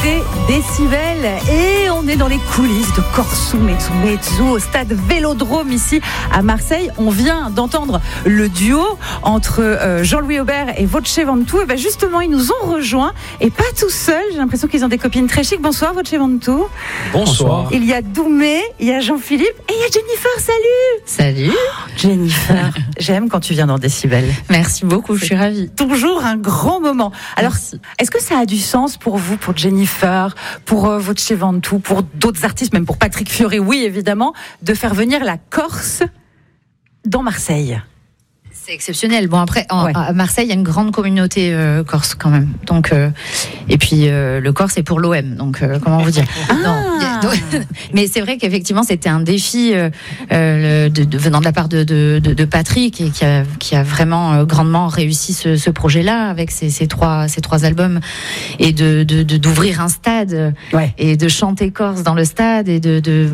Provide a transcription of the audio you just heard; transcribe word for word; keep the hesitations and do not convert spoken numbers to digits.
écoutez Décibel et on est dans les coulisses de Corso Mezzo Mezzo au stade Vélodrome ici à Marseille. On vient d'entendre le duo entre euh, Jean-Louis Aubert et Voce Ventoux. Et ben justement, ils nous ont rejoints et pas tout seuls. J'ai l'impression qu'ils ont des copines très chics. Bonsoir Voce Ventoux. Bonsoir. Il y a Doumé, il y a Jean-Philippe et il y a Jennifer. Salut. Salut. Oh, Jennifer, j'aime quand tu viens dans Décibel. Merci beaucoup, je suis ravie. Toujours un grand moment. Alors, Merci. Est-ce que ça a du sens pour vous, pour Jennifer, pour euh, Voce Ventoux, pour d'autres artistes, même pour Patrick Fiori, oui évidemment, de faire venir la Corse dans Marseille? C'est exceptionnel. Bon, après, en, Ouais. à Marseille, il y a une grande communauté euh, corse quand même. Donc, euh, et puis euh, le Corse est pour l'O M. Donc, euh, comment vous dire Ah. Non, y a- donc, mais c'est vrai qu'effectivement, c'était un défi euh, euh, de, de, venant de la part de, de, de, de Patrick et qui a, qui a vraiment euh, grandement réussi ce, ce projet-là avec ces, ces trois, ces trois albums et de, de, de, d'ouvrir un stade Ouais. et de chanter corse dans le stade et de, de